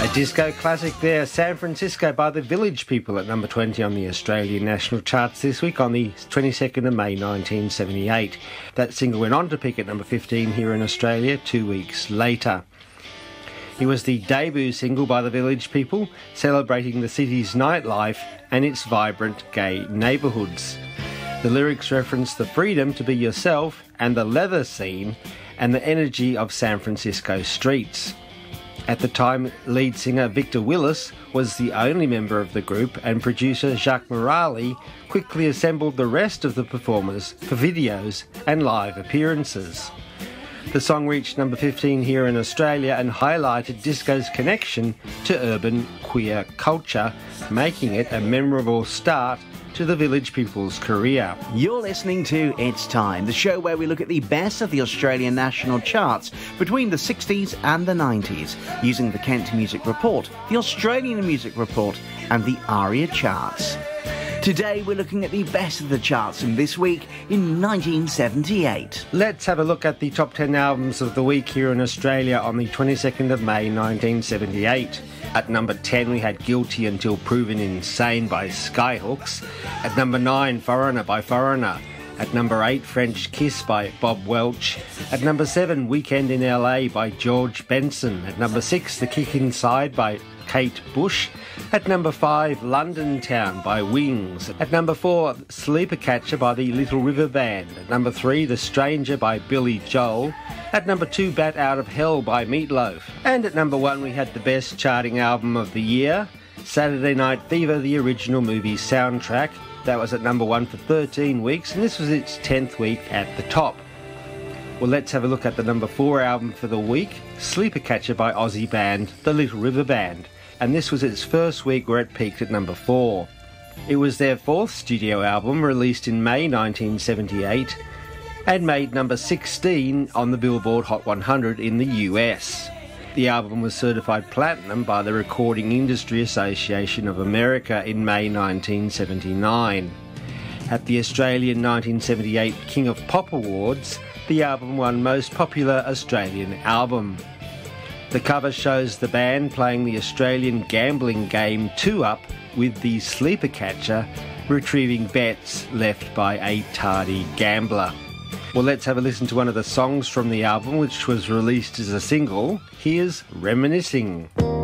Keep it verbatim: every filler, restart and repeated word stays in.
A disco classic there, San Francisco by the Village People at number twenty on the Australian national charts this week on the twenty-second of May nineteen seventy-eight. That single went on to peak at number fifteen here in Australia two weeks later. It was the debut single by the Village People, celebrating the city's nightlife and its vibrant gay neighbourhoods. The lyrics reference the freedom to be yourself and the leather scene and the energy of San Francisco streets. At the time, lead singer Victor Willis was the only member of the group, and producer Jacques Morali quickly assembled the rest of the performers for videos and live appearances. The song reached number fifteen here in Australia and highlighted disco's connection to urban queer culture, making it a memorable start to the Village People's career. You're listening to It's Time, the show where we look at the best of the Australian national charts between the sixties and the nineties, using the Kent Music Report, the Australian Music Report, and the ARIA charts. Today we're looking at the best of the charts from this week in nineteen seventy-eight. Let's have a look at the top ten albums of the week here in Australia on the twenty-second of May nineteen seventy-eight. At number ten we had Guilty Until Proven Insane by Skyhooks. At number nine, Foreigner by Foreigner. At number eight, French Kiss by Bob Welch. At number seven, Weekend in L A by George Benson. At number six, The Kick Inside by Kate Bush. At number five, London Town by Wings. At number four, Sleeper Catcher by the Little River Band. At number three, The Stranger by Billy Joel. At number two, Bat Out of Hell by Meatloaf. And at number one, we had the best charting album of the year, Saturday Night Fever, the original movie soundtrack. That was at number one for thirteen weeks, and this was its tenth week at the top. Well, let's have a look at the number four album for the week, Sleeper Catcher by Aussie band The Little River Band. And this was its first week where it peaked at number four. It was their fourth studio album, released in May nineteen seventy-eight, and made number sixteen on the Billboard Hot one hundred in the U S. The album was certified platinum by the Recording Industry Association of America in May nineteen seventy-nine. At the Australian nineteen seventy-eight King of Pop Awards, the album won Most Popular Australian Album. The cover shows the band playing the Australian gambling game Two Up with the Sleeper Catcher retrieving bets left by a tardy gambler. Well, let's have a listen to one of the songs from the album, which was released as a single. Here's Reminiscing.